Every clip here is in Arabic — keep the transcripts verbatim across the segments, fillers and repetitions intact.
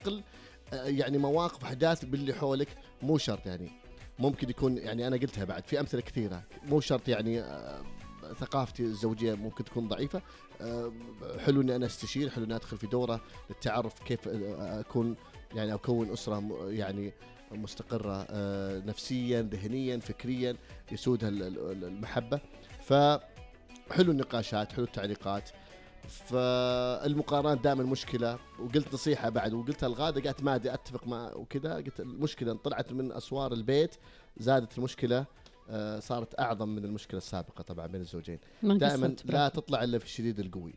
تنقل يعني مواقف أحداث باللي حولك. مو شرط يعني، ممكن يكون يعني أنا قلتها بعد في أمثلة كثيرة، مو شرط يعني ثقافتي الزوجية ممكن تكون ضعيفة. حلو إني أنا استشير، حلو إني أدخل في دورة للتعرف كيف أكون يعني أكون أسرة يعني مستقرة نفسيا ذهنيا فكريا يسودها المحبة. فحلو النقاشات، حلو التعليقات. فالمقارنات دائما مشكلة. وقلت نصيحة بعد وقلتها الغادة، قالت ما أدري أتفق مع وكذا، قلت المشكلة طلعت من أسوار البيت زادت المشكلة، صارت أعظم من المشكلة السابقة طبعا بين الزوجين. دائما لا تطلع إلا في الشديد القوي،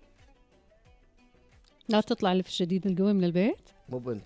لا تطلع إلا في الشديد القوي من البيت. مو بنت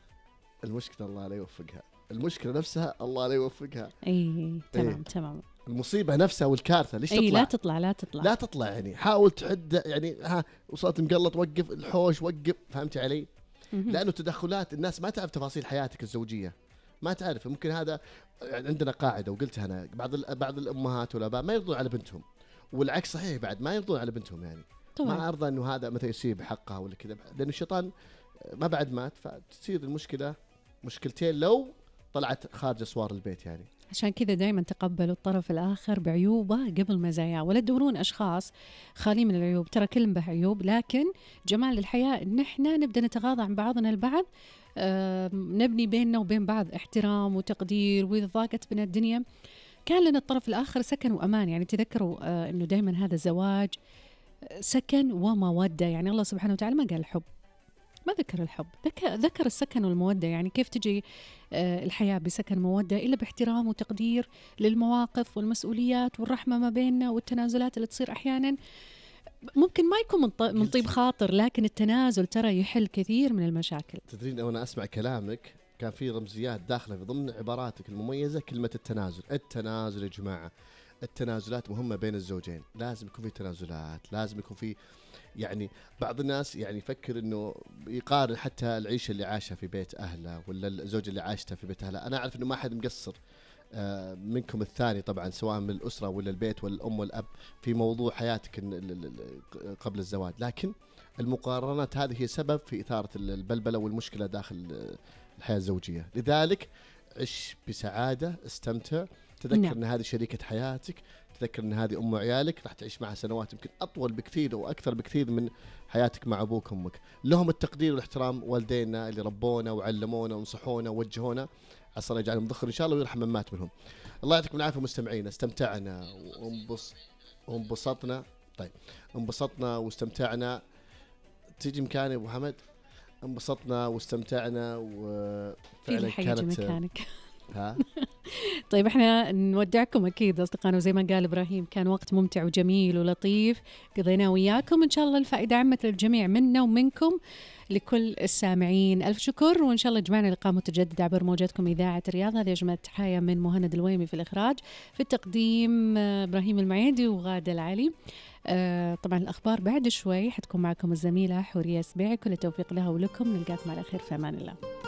المشكلة الله لا يوفقها، المشكلة نفسها الله لا يوفقها. اي تمام إيه. تمام. المصيبة نفسها والكارثة ليش أي تطلع؟ لا تطلع لا تطلع لا تطلع يعني حاول تعد يعني ها وصلت مقلط وقف الحوش وقف، فهمتي علي؟ لأنه تدخلات الناس ما تعرف تفاصيل حياتك الزوجية، ما تعرف. ممكن هذا يعني عندنا قاعدة وقلتها أنا، بعض بعض الأمهات والآباء ما يرضون على بنتهم، والعكس صحيح بعد ما يرضون على بنتهم يعني طبعا. ما أرضى إنه هذا مثلا يصير بحقها ولا كذا، لأن الشيطان ما بعد مات، فتصير المشكلة مشكلتين لو طلعت خارج أسوار البيت يعني. عشان كذا دائما تقبلوا الطرف الآخر بعيوبه قبل مزاياه، ولا تدورون أشخاص خالي من العيوب، ترى كلهم به عيوب، لكن جمال الحياة إن إحنا نبدأ نتغاضى عن بعضنا البعض، آه نبني بيننا وبين بعض احترام وتقدير. وإذا ضاقت بنا الدنيا كان لنا الطرف الآخر سكن وأمان. يعني تذكروا آه إنه دائما هذا الزواج سكن ومودة. يعني الله سبحانه وتعالى ما قال الحب، ما ذكر الحب، ذكر, ذكر السكن والمودة. يعني كيف تجي آه الحياة بسكن مودة إلا باحترام وتقدير للمواقف والمسؤوليات والرحمة ما بيننا، والتنازلات اللي تصير أحيانا ممكن ما يكون من, من طيب خاطر، لكن التنازل ترى يحل كثير من المشاكل. تدرين وأنا أسمع كلامك كان في رمزيات داخلة في ضمن عباراتك المميزة كلمة التنازل. التنازل يا جماعة، التنازلات مهمة بين الزوجين، لازم يكون في تنازلات، لازم يكون في يعني بعض الناس يعني يفكر انه يقارن حتى العيشه اللي عاشها في بيت اهله ولا الزوج اللي عاشتها في بيت اهله. انا اعرف انه ما حد مقصر آه منكم الثاني طبعا، سواء من الاسره ولا البيت ولا الام والاب في موضوع حياتك قبل الزواج، لكن المقارنات هذه هي سبب في اثاره البلبله والمشكله داخل الحياه الزوجيه. لذلك عش بسعاده، استمتع، تذكر نعم. ان هذه شريكه حياتك، تذكر ان هذه ام عيالك، راح تعيش معها سنوات يمكن اطول بكثير واكثر بكثير من حياتك مع ابوك وامك. لهم التقدير والاحترام والدينا اللي ربونا وعلمونا ونصحونا ووجهونا، عسى الله يجعلهم ذخر ان شاء الله ويرحم من مات منهم. الله يعطيكم العافيه مستمعينا، استمتعنا وانبسط وانبسطنا. طيب انبسطنا واستمتعنا، تيجي مكاني ابو حمد. انبسطنا واستمتعنا وفعلا كانت مكانك. ها طيب احنا نودعكم اكيد اصدقائنا، وزي ما قال ابراهيم كان وقت ممتع وجميل ولطيف قضيناه وياكم. ان شاء الله الفائده عمت للجميع منا ومنكم، لكل السامعين الف شكر. وان شاء الله جمعنا لقاء متجدد عبر موجاتكم اذاعه الرياض. هذه يا جماعه تحيه من مهند الويمي في الاخراج، في التقديم ابراهيم المعيدي وغاده العلي. آه طبعا الاخبار بعد شوي حتكون معكم الزميله حوريه سبيعي، كل التوفيق لها ولكم، نلقاكم على خير في امان الله.